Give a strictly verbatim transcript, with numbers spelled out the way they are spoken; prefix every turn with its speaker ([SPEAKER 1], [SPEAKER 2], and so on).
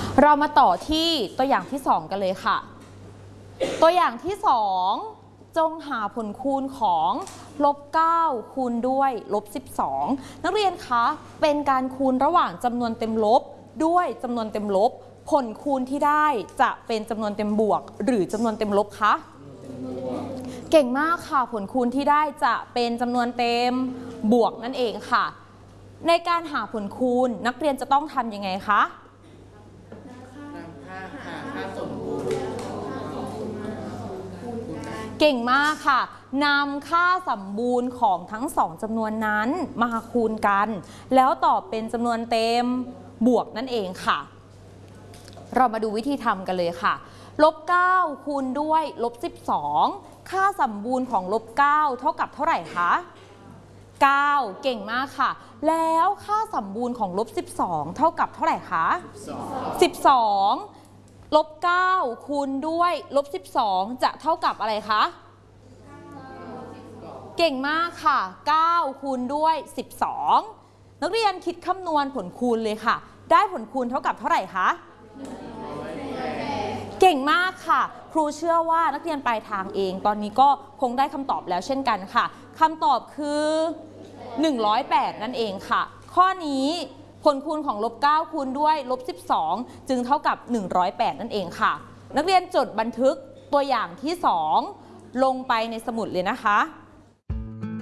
[SPEAKER 1] เรามาต่อที่ตัวอย่างที่สองกันเลยค่ะตัวอย่างที่สองจงหาผลคูณของลบเก้าคูณด้วยลบสิบสองนักเรียนคะเป็นการคูณระหว่างจำนวนเต็มลบด้วยจำนวนเต็มลบผลคูณที่ได้จะเป็นจำนวนเต็มบวกหรือจำนวนเต็มลบคะเก่งมากค่ะผลคูณที่ได้จะเป็นจำนวนเต็มบวกนั่นเองค่ะในการหาผลคูณนักเรียนจะต้องทำยังไงคะเก่งมากค่ะนำค่าสมบูรณ์ของทั้งสองจำนวนนั้นมาคูณกันแล้วตอบเป็นจำนวนเต็มบวกนั่นเองค่ะเรามาดูวิธีทำกันเลยค่ะลบเก้าคูณด้วยลบสิบสองค่าสมบูรณ์ของลบเก้าเท่ากับเท่าไหร่คะเก้าเก่งมากค่ะแล้วค่าสมบูรณ์ของลบสิบสองเท่ากับเท่าไหร่คะสิบสองลบเก้าคูณด้วยลบสิบสองจะเท่ากับอะไรคะเก่งมากค่ะเก้าคูณด้วยสิบสองนักเรียนคิดคำนวณผลคูณเลยค่ะได้ผลคูณเท่ากับเท่าไหร่คะเก่งมากค่ะครูเชื่อว่านักเรียนปลายทางเองตอนนี้ก็คงได้คำตอบแล้วเช่นกันค่ะคำตอบคือหนึ่งร้อยแปดนั่นเองค่ะข้อนี้ผลคูณของลบเก้าคูณด้วยลบสิบสองจึงเท่ากับหนึ่งร้อยแปดนั่นเองค่ะนักเรียนจดบันทึกตัวอย่างที่สองลงไปในสมุดเลยนะคะ